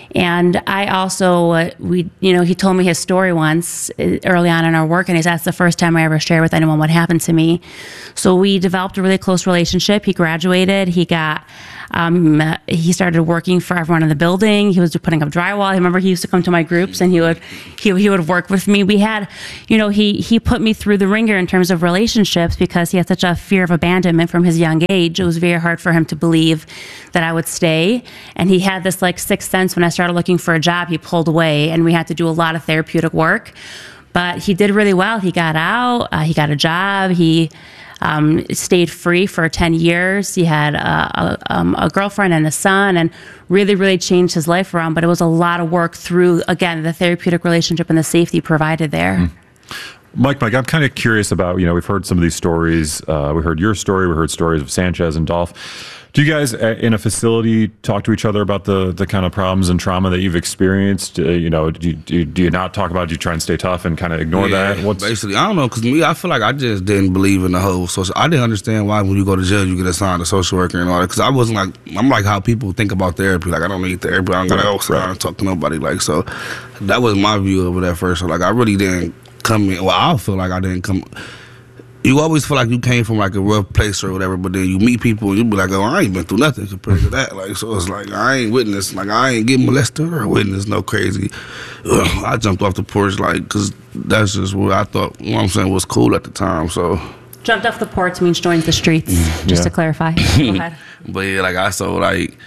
And I also, uh, we, you know, he told me his story once uh, early on in our work, and he said, that's the first time I ever shared with anyone what happened to me. So we developed a really close relationship. He graduated. He got, um, he started working for everyone in the building. He was putting up drywall. I remember he used to come to my groups, and he would, he, he would work with me. We had, you know, he, he put me through the ringer in terms of relationships because he had such a fear of abandonment from his young age. It was very hard for him to believe that I would stay. And he had this like sixth sense when I started looking for a job, he pulled away, and we had to do a lot of therapeutic work. But he did really well. He got out, uh, he got a job, he um, stayed free for ten years. He had a, a, um, a girlfriend and a son, and really, really changed his life around. But it was a lot of work through, again, the therapeutic relationship and the safety provided there. Mm. Mike, Mike, I'm kind of curious about, you know, we've heard some of these stories. Uh, we heard your story. We heard stories of Sanchez and Dolph. Do you guys in a facility talk to each other about the, the kind of problems and trauma that you've experienced? Uh, you know, do you, do, you, do you not talk about it? Do you try and stay tough and kind of ignore yeah, that? What's basically, I don't know, because me, I feel like I just didn't believe in the whole social. I didn't understand why when you go to jail, you get assigned a social worker and all that, because I wasn't like, I'm like how people think about therapy. Like, I don't need therapy. I don't got to go right. and talk to nobody. Like, so that was my view of it at first. So, like, I really didn't come in. Well, I feel like I didn't come. You always feel like you came from like a rough place or whatever, but then you meet people and you be like, oh, I ain't been through nothing compared to that. Like, so it's like I ain't witnessed, like I ain't getting molested or witnessed no crazy. Ugh, I jumped off the porch like, because that's just what I thought, you know what I'm saying, was cool at the time. So jumped off the porch means joined the streets, just yeah. to clarify. Go ahead. But yeah, like I saw like,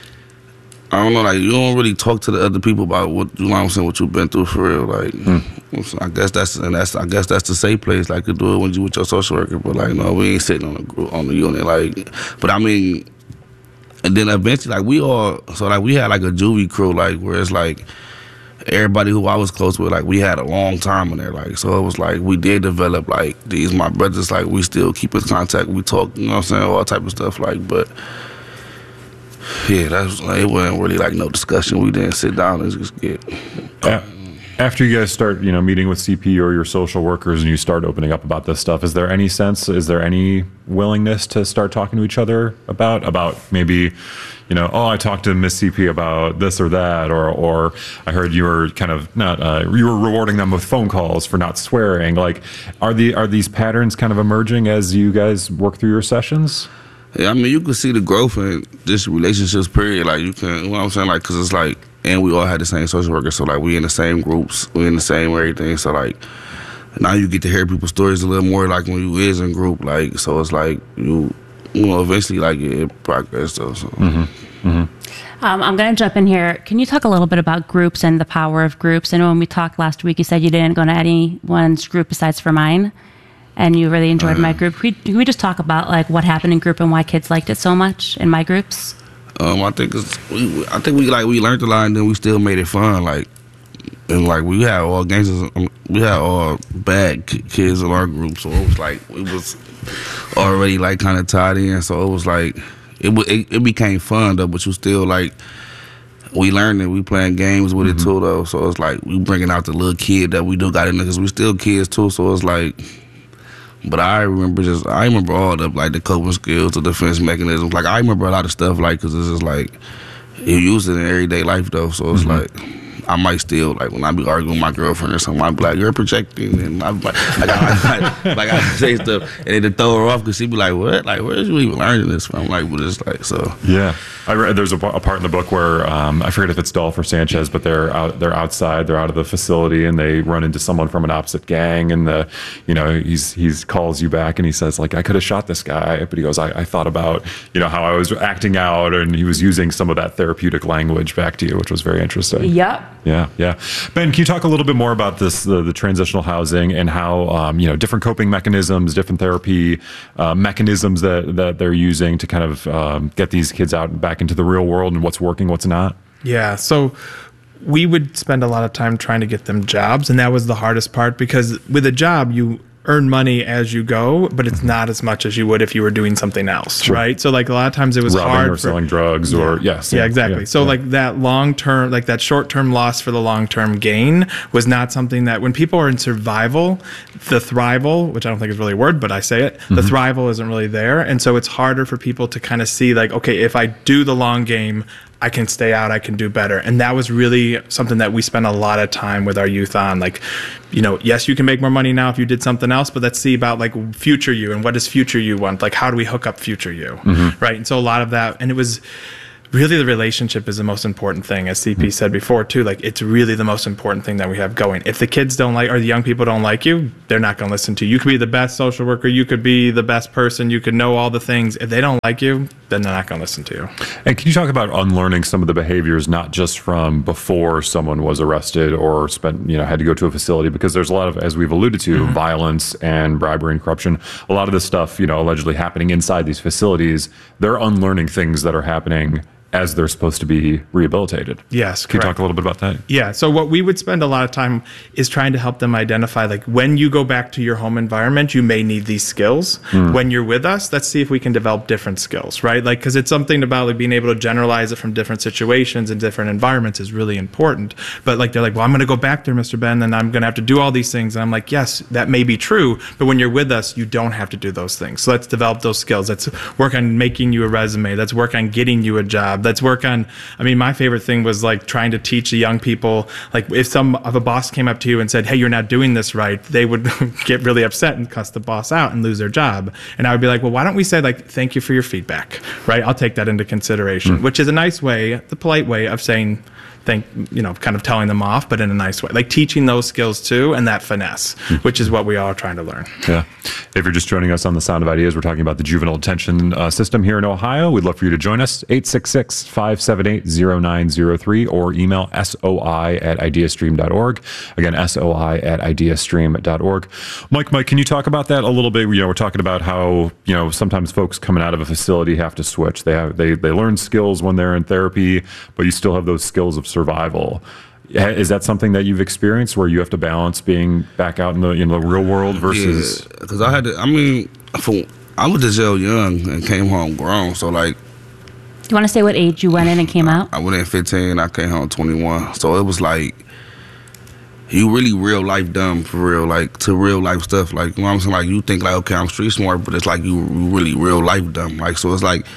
I don't know, like you don't really talk to the other people about what, you know what I'm saying, what you've been through for real. Like, mm. I guess that's and that's I guess that's the safe place. Like, you do it when you with your social worker. But like, no, we ain't sitting on the group, on the unit. Like, but I mean, and then eventually, like we all, so like we had like a juvie crew, like where it's like everybody who I was close with, like we had a long time in there. Like, so it was like we did develop like these my brothers. Like we still keep in contact. We talk, you know what I'm saying, all type of stuff. Like, but. Yeah, that's like, it wasn't really like no discussion. We didn't sit down and just get. Yeah. After you guys start, you know, meeting with C P or your social workers and you start opening up about this stuff, is there any sense, is there any willingness to start talking to each other about, about maybe, you know, oh, I talked to Miss C P about this or that, or, or I heard you were kind of not, uh, you were rewarding them with phone calls for not swearing. Like, are the are these patterns kind of emerging as you guys work through your sessions? Yeah, I mean, you can see the growth in this relationships period. Like, you can, you know what I'm saying? Like, because it's like, and we all had the same social worker, so like, we in the same groups, we in the same everything. So like, now you get to hear people's stories a little more, like when you is in group. Like, so it's like you, you know, eventually like it progress though. So. Mm-hmm. Mm-hmm. Um, I'm going to jump in here. Can you talk a little bit about groups and the power of groups? I know when we talked last week, you said you didn't go to anyone's group besides for mine, and you really enjoyed uh, my group. Can we, can we just talk about like what happened in group and why kids liked it so much in my groups? Um, I think it's, we, I think we like we learned a lot, and then we still made it fun. Like, and like we had all gangsters, we had all bad kids in our group, so it was like it was already like kind of tied in. So it was like it, it it became fun though, but you still like we learned it. We playing games with mm-hmm. it too though. So it's like we bringing out the little kid that we do got in there because we still kids too. So it's like. But I remember just, I remember all the, like, the coping skills, the defense mechanisms. Like, I remember a lot of stuff, like, because it's just, like, you use it in everyday life, though. So it's, mm-hmm. like, I might still, like, when I be arguing with my girlfriend or something, I be like, you're projecting. And I'm like, like, I, like, like, I say stuff, and then to throw her off, because she be like, what? Like, where did you even learning this from? Like, but it's like, so. Yeah. I read, there's a, a part in the book where, um, I forget if it's Dolph or Sanchez, but they're out, they're outside, they're out of the facility, and they run into someone from an opposite gang, and the, you know, he's, he's calls you back, and he says, like, I could have shot this guy, but he goes, I, I thought about, you know, how I was acting out, and he was using some of that therapeutic language back to you, which was very interesting. Yep. Yeah, yeah. Ben, can you talk a little bit more about this, the, the transitional housing, and how, um, you know, different coping mechanisms, different therapy uh, mechanisms that, that they're using to kind of um, get these kids out and back into the real world, and what's working, what's not? Yeah, so we would spend a lot of time trying to get them jobs, and that was the hardest part, because with a job, you earn money as you go, but it's not as much as you would if you were doing something else, Sure. right? So like a lot of times it was Robbing hard or for, selling drugs or yes. yeah, exactly. yeah, so yeah. like that long term, like that short term loss for the long term gain was not something that when people are in survival, the thrival, which I don't think is really a word, but I say it, the Mm-hmm. thrival isn't really there. And so it's harder for people to kind of see like, okay, if I do the long game, I can stay out, I can do better. And that was really something that we spent a lot of time with our youth on. Like, you know, yes, you can make more money now if you did something else, but let's see about like future you and what does future you want? Like, how do we hook up future you? Mhm. Right. And so a lot of that, and it was really the relationship is the most important thing, as C P said before too. Like, it's really the most important thing that we have going. If the kids don't like, or the young people don't like you, they're not going to listen to you. You could be the best social worker, you could be the best person, you could know all the things. If they don't like you, then they're not going to listen to you. And can you talk about unlearning some of the behaviors, not just from before someone was arrested or spent, you know, had to go to a facility? Because there's a lot of, as we've alluded to, Mm-hmm. violence and bribery and corruption. A lot of this stuff, you know, allegedly happening inside these facilities. They're unlearning things that are happening as they're supposed to be rehabilitated. Yes, Can you correct. talk a little bit about that? Yeah. So what we would spend a lot of time is trying to help them identify, like, when you go back to your home environment, you may need these skills. Mm. When you're with us, let's see if we can develop different skills, right? Like, because it's something about like being able to generalize it from different situations and different environments is really important. But like, they're like, well, I'm going to go back there, Mister Ben, and I'm going to have to do all these things. And I'm like, yes, that may be true, but when you're with us, you don't have to do those things. So let's develop those skills. Let's work on making you a resume. Let's work on getting you a job. Let's work on, I mean, my favorite thing was like trying to teach the young people, like if some of a boss came up to you and said, hey, you're not doing this right, they would get really upset and cuss the boss out and lose their job. And I would be like, well, why don't we say like, thank you for your feedback, right? I'll take that into consideration, Mm. which is a nice way, the polite way of saying, thank, you know, kind of telling them off, but in a nice way, like teaching those skills too, and that finesse, which is what we all are trying to learn. Yeah. If you're just joining us on The Sound of Ideas, we're talking about the juvenile detention uh, system here in Ohio. We'd love for you to join us, eight six six, five seven eight, zero nine zero three, or email soi at ideastream dot org. Again, soi at ideastream dot org. Mike, Mike, can you talk about that a little bit? You know, we're talking about how, you know, sometimes folks coming out of a facility have to switch. They have, they, they learn skills when they're in therapy, but you still have those skills of survival. Is that something that you've experienced where you have to balance being back out in the, you know, the real world versus? Because I had to, I mean, for, I was just jail young and came home grown. So, like, Do you want to say what age you went in and came out? I went in fifteen, I came home twenty-one. So it was like, you really real life dumb for real, like to real life stuff. Like, you know what I'm saying? Like, you think like, okay, I'm street smart, but it's like you really real life dumb. Like, so it's like,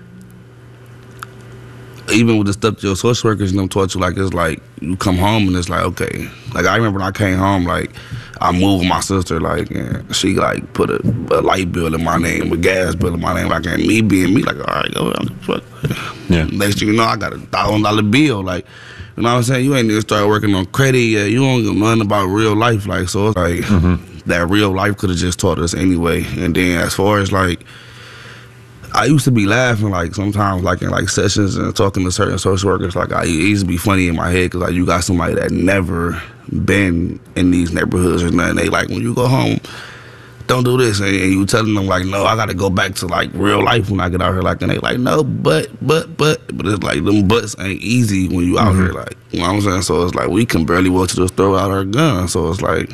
even with the stuff that your social workers and them taught you, like, it's like you come home and it's like, okay. Like, I remember when I came home, like, I moved with my sister, like, and she like put a, a light bill in my name, a gas bill in my name, like, and me being me, like, all right, go. Fuck. Yeah. Next thing you know, I got a thousand dollar bill, like, you know what I'm saying? You ain't even started working on credit yet. You don't know nothing about real life, like, so it's like Mm-hmm. that real life could have just taught us anyway. And then as far as like, I used to be laughing, like, sometimes, like, in, like, sessions and talking to certain social workers, like, I it used to be funny in my head, because, like, you got somebody that never been in these neighborhoods or nothing. They, like, when you go home, don't do this, and, and you telling them, like, no, I got to go back to, like, real life when I get out here, like, and they, like, no, but, but, but, but it's, like, them butts ain't easy when you out Mm-hmm. here, like, you know what I'm saying? So it's, like, we can barely walk to the store without our gun, so it's, like,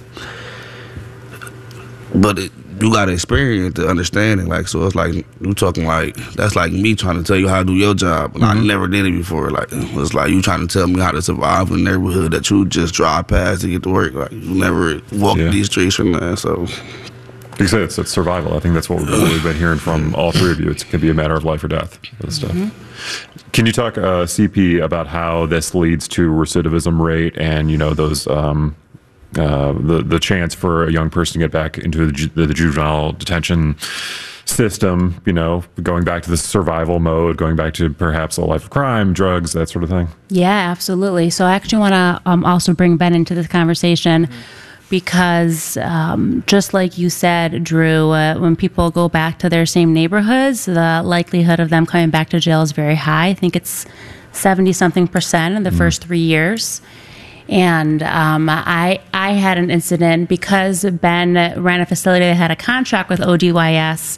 but it, you got to experience to understand it. Like, so it's like, you talking like, that's like me trying to tell you how to do your job. And Mm-hmm. I never did it before. Like, it's like you trying to tell me how to survive in the neighborhood that you just drive past to get to work. Like, you never walk Yeah. these streets from there. So, Like I said, it's, it's survival. I think that's what we've really been hearing from all three of you. It could be a matter of life or death for this stuff. Can you talk, uh, C P, about how this leads to recidivism rate and, you know, those um, uh, the the chance for a young person to get back into the, ju- the juvenile detention system? You know, going back to the survival mode, going back to perhaps a life of crime, drugs, that sort of thing. Yeah, absolutely. So I actually want to um, also bring Ben into this conversation because um, just like you said, Drew, uh, when people go back to their same neighborhoods, the likelihood of them coming back to jail is very high. I think it's seventy something percent in the mm. first three years. And um, I I had an incident because Ben ran a facility that had a contract with O D Y S.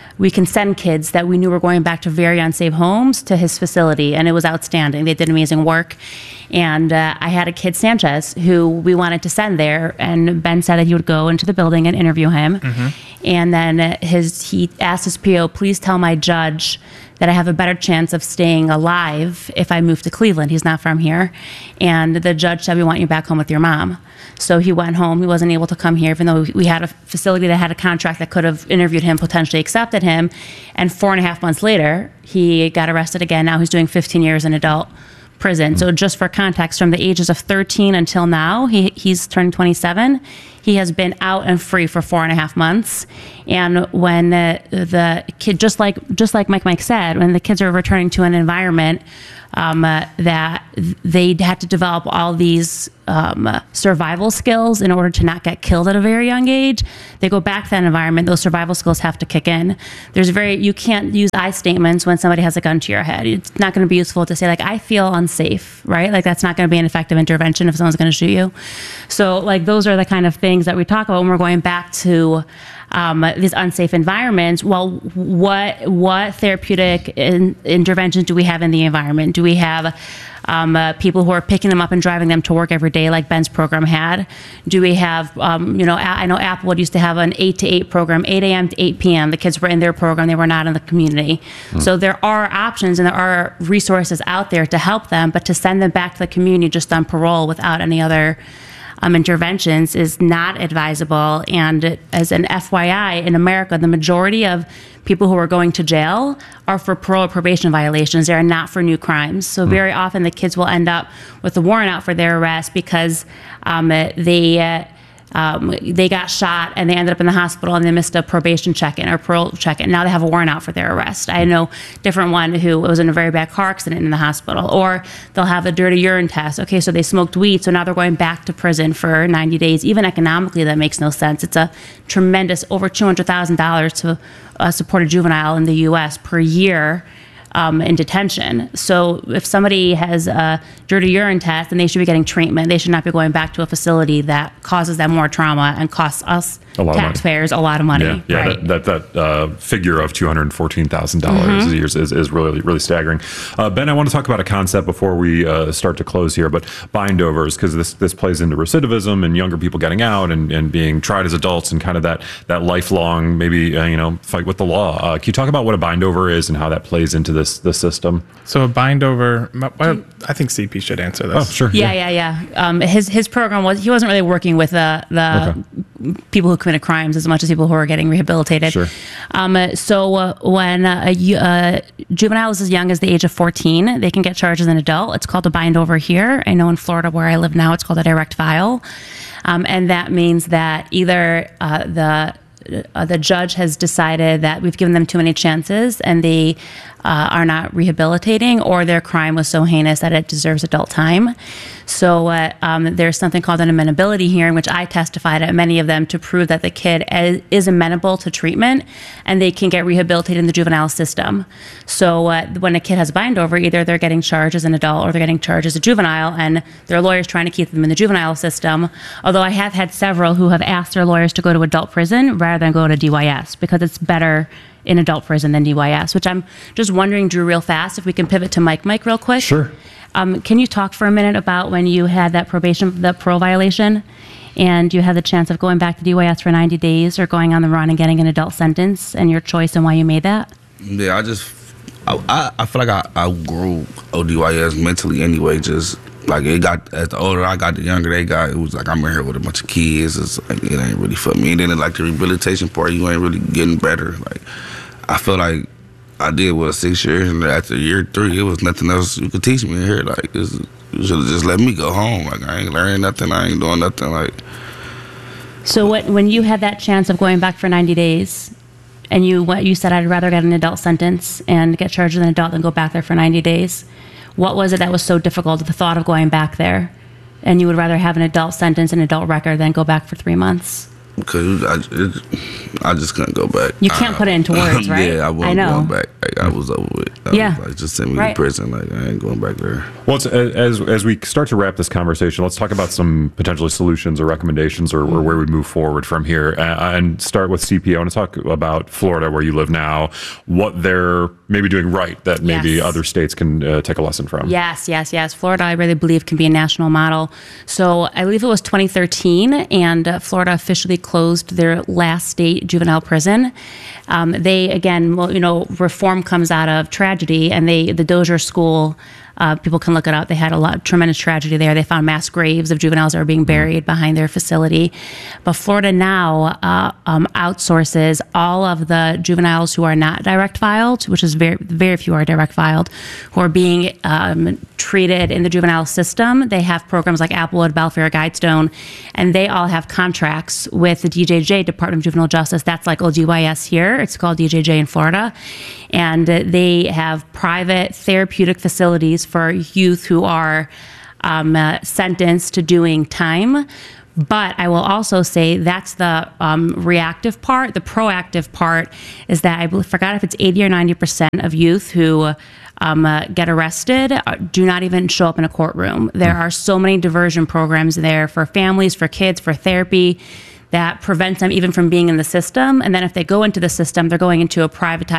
we can send kids that we knew were going back to very unsafe homes to his facility, and it was outstanding. They did amazing work. And uh, I had a kid, Sanchez, who we wanted to send there, and Ben said that he would go into the building and interview him. Mm-hmm. And then his he asked his P O, please tell my judge that I have a better chance of staying alive if I move to Cleveland. He's not from here. And the judge said, we want you back home with your mom. So he went home. He wasn't able to come here, even though we had a facility that had a contract that could have interviewed him, potentially accepted him. And four and a half months later, he got arrested again. Now he's doing fifteen years in adult prison. So just for context, from the ages of thirteen until now, he he's turning twenty-seven. He has been out and free for four and a half months. And when the, the kid, just like just like Mike Mike said, when the kids are returning to an environment um, uh, that they had to develop all these um, uh, survival skills in order to not get killed at a very young age, they go back to that environment. Those survival skills have to kick in. There's very you can't use I statements when somebody has a gun to your head. It's not going to be useful to say like I feel unsafe, right? Like that's not going to be an effective intervention if someone's going to shoot you. So like those are the kind of things that we talk about when we're going back to um, these unsafe environments. Well, what what therapeutic in, interventions do we have in the environment? Do we have um, uh, people who are picking them up and driving them to work every day, like Ben's program had? Do we have, um, you know, I know Applewood used to have an eight to eight program, eight a.m. to eight p.m. The kids were in their program; they were not in the community. Mm. So there are options and there are resources out there to help them, but to send them back to the community just on parole without any other Um, interventions is not advisable. And as an F Y I, in America, the majority of people who are going to jail are for parole or probation violations. They are not for new crimes. So mm. very often the kids will end up with a warrant out for their arrest because um, they uh, um, they got shot and they ended up in the hospital and they missed a probation check-in or parole check-in. Now they have a warrant out for their arrest. I know a different one who was in a very bad car accident in the hospital. Or they'll have a dirty urine test. Okay, so they smoked weed, so now they're going back to prison for ninety days. Even economically, that makes no sense. It's a tremendous, over two hundred thousand dollars to uh, support a juvenile in the U S per year Um, in detention. So if somebody has a dirty urine test, then they should be getting treatment. They should not be going back to a facility that causes them more trauma and costs us a lot taxpayers a lot of money. Yeah, yeah right? that that, that uh, figure of two hundred fourteen thousand dollars Mm-hmm. a year is, is really, really staggering. Uh, Ben, I want to talk about a concept before we uh, start to close here, but bindovers, because this, this plays into recidivism and younger people getting out and, and being tried as adults and kind of that, that lifelong, maybe, uh, you know, fight with the law. Uh, can you talk about what a bindover is and how that plays into this, this system? So a bindover, well, I think C P should answer this. Oh, sure. Yeah, yeah, yeah. yeah. Um, his his program was, he wasn't really working with the, the okay. people who committed crimes as much as people who are getting rehabilitated. Sure. Um, so uh, when uh, a, a juvenile is as young as the age of fourteen, they can get charged as an adult. It's called a bindover here. I know in Florida where I live now, it's called a direct file. Um, and that means that either uh, the Uh, the judge has decided that we've given them too many chances and they uh, are not rehabilitating, or their crime was so heinous that it deserves adult time. So uh, um, there's something called an amenability hearing, which I testified at many of them to prove that the kid is amenable to treatment and they can get rehabilitated in the juvenile system. So uh, when a kid has a bindover, either they're getting charged as an adult or they're getting charged as a juvenile, and their lawyer's trying to keep them in the juvenile system. Although I have had several who have asked their lawyers to go to adult prison rather than go to D Y S because it's better in adult prison than D Y S, which I'm just wondering, Drew, real fast, if we can pivot to Mike Mike real quick. Sure. Um, can you talk for a minute about when you had that probation, the parole violation, and you had the chance of going back to D Y S for ninety days or going on the run and getting an adult sentence, and your choice and why you made that? Yeah, I just, I, I, I feel like I, I grew O D Y S mentally anyway, just like it got, as the older I got, the younger they got, it was like I'm in here with a bunch of kids. It's like, it ain't really for me. And then like the rehabilitation part, you ain't really getting better. Like I feel like I did what six years, and after year three, it was nothing else you could teach me in here. Like it's, you should have just let me go home. Like I ain't learning nothing. I ain't doing nothing. Like. So what, when you had that chance of going back for ninety days, and you what you said I'd rather get an adult sentence and get charged as an adult than go back there for ninety days. What was it that was so difficult, the thought of going back there? And you would rather have an adult sentence, an adult record, than go back for three months? Because I, it, I just couldn't go back. You can't uh, put it into words, right? Yeah, I wasn't I know. going back. like I was over with. I Yeah. was like, just send me Right. to prison. Like I ain't going back there. Well, it's, as as we start to wrap this conversation, let's talk about some potentially solutions or recommendations or, or where we move forward from here, uh, and start with C P. I want to talk about Florida, where you live now, what they're maybe doing right that maybe Yes. other states can uh, take a lesson from. Yes, yes, yes. Florida, I really believe, can be a national model. So I believe it was twenty thirteen, and uh, Florida officially closed their last state juvenile prison. Um, they, again, well, you know, reform comes out of tragedy, and they, the Dozier School, uh, people can look it up. They had a lot tremendous tragedy there. They found mass graves of juveniles that were being buried behind their facility. But Florida now uh, um, outsources all of the juveniles who are not direct filed, which is very very few are direct filed, who are being um, treated in the juvenile system. They have programs like Applewood, Belfair, Guidestone, and they all have contracts with the D J J, Department of Juvenile Justice. That's like O D Y S here. It's called D J J in Florida. And uh, they have private therapeutic facilities for youth who are um, uh, sentenced to doing time. But I will also say that's the um, reactive part. The proactive part is that I believe, forgot if it's eighty or ninety percent of youth who um, uh, get arrested uh, do not even show up in a courtroom. There are so many diversion programs there for families, for kids, for therapy that prevents them even from being in the system. And then if they go into the system, they're going into a privatized